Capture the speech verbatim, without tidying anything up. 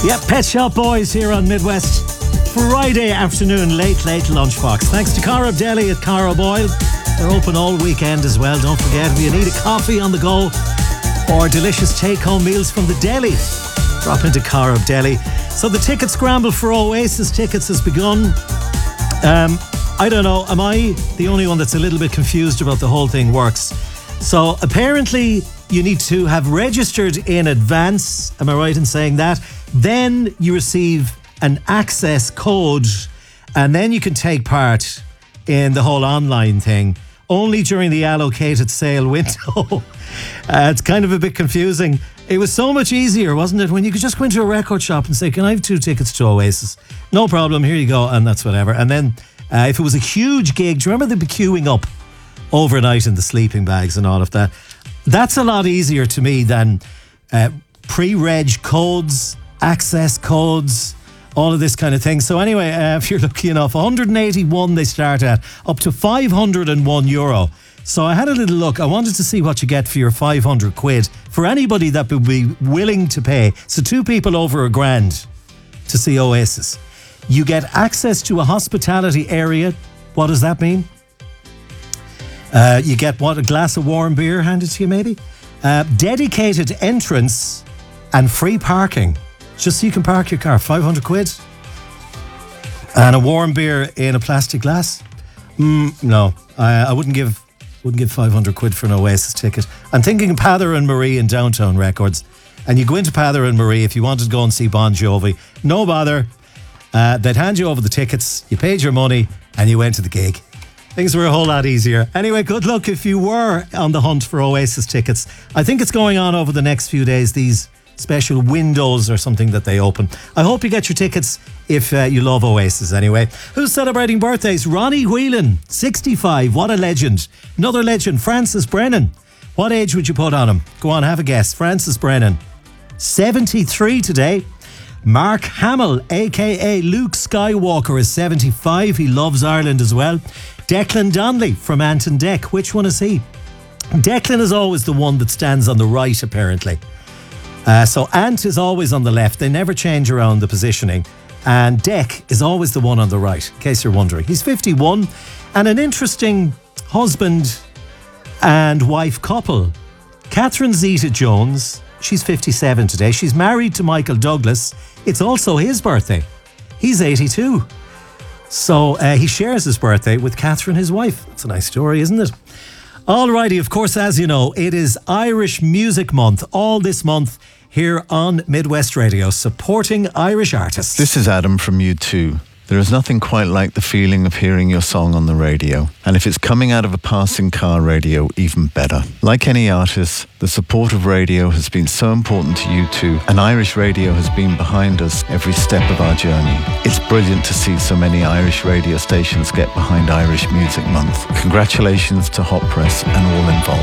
Yep, Pet Shop Boys here on Midwest. Friday afternoon, late, late lunchbox. Thanks to Carib Deli at Carib Oil. They're open all weekend as well. Don't forget, if you need a coffee on the go or delicious take-home meals from the deli, drop into Carib Deli. So the ticket scramble for Oasis tickets has begun. Um, I don't know, am I the only one that's a little bit confused about the whole thing works? So apparently you need to have registered in advance. Am I right in saying that? Then you receive an access code and then you can take part in the whole online thing only during the allocated sale window. uh, it's kind of a bit confusing. It was so much easier, wasn't it, when you could just go into a record shop and say, can I have two tickets to Oasis? No problem, here you go, and that's whatever. And then uh, if it was a huge gig, do you remember they'd be queuing up overnight in the sleeping bags and all of that? That's a lot easier to me than uh, pre-reg codes, access codes, all of this kind of thing. So anyway, uh, if you're lucky enough, one hundred eighty-one they start at, up to five hundred one euro. So I had a little look. I wanted to see what you get for your five hundred quid for anybody that would be willing to pay. So two people over a grand to see Oasis. You get access to a hospitality area. What does that mean? Uh, you get what, a glass of warm beer handed to you maybe? Uh, dedicated entrance and free parking. Just so you can park your car. five hundred quid. And a warm beer in a plastic glass. Mm, no, I, I wouldn't give wouldn't give five hundred quid for an Oasis ticket. I'm thinking Pather and Marie in Downtown Records. And you go into Pather and Marie if you wanted to go and see Bon Jovi. No bother. Uh, they'd hand you over the tickets. You paid your money and you went to the gig. Things were a whole lot easier. Anyway, good luck if you were on the hunt for Oasis tickets. I think it's going on over the next few days, these special windows or something that they open. I hope you get your tickets if uh, you love Oasis anyway. Who's celebrating birthdays? Ronnie Whelan, sixty-five. What a legend. Another legend, Francis Brennan. What age would you put on him? Go on, have a guess. Francis Brennan, seventy-three today. Mark Hamill, a k a. Luke Skywalker, is seventy-five. He loves Ireland as well. Declan Donnelly from Ant and Dec. Which one is he? Declan is always the one that stands on the right, apparently. Uh, so Ant is always on the left. They never change around the positioning. And Dec is always the one on the right, in case you're wondering. He's fifty-one and an interesting husband and wife couple. Catherine Zeta-Jones, she's fifty-seven today. She's married to Michael Douglas. It's also his birthday. He's eighty-two. So uh, he shares his birthday with Catherine, his wife. That's a nice story, isn't it? Alrighty, of course, as you know, it is Irish Music Month all this month here on Midwest Radio, supporting Irish artists. This is Adam from U two. There is nothing quite like the feeling of hearing your song on the radio. And if it's coming out of a passing car radio, even better. Like any artist, the support of radio has been so important to U two, and Irish Radio has been behind us every step of our journey. It's brilliant to see so many Irish radio stations get behind Irish Music Month. Congratulations to Hot Press and all involved.